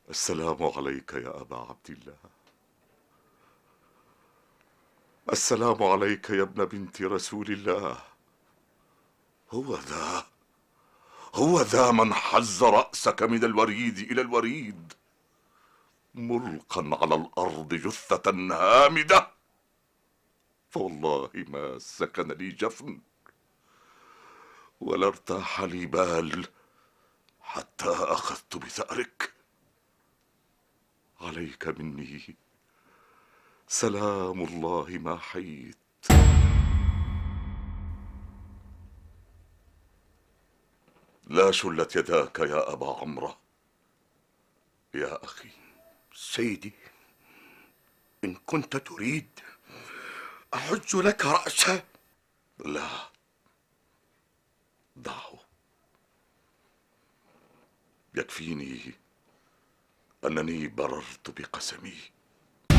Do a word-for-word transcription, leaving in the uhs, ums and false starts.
السلام عليك يا أبا عبد الله. السلام عليك يا ابن بنت رسول الله. هو ذا هو ذا من حز رأسك من الوريد إلى الوريد، ملقا على الأرض جثة هامدة، فوالله ما سكن لي جفن ولا ارتاح لي بال حتى أخذت بثأرك. عليك مني سلام الله ما حييت. لا شلت يداك يا أبا عمرو. يا أخي سيدي، إن كنت تريد أحج لك رأسه. لا، دعه. يكفيني أنني بررت بقسمي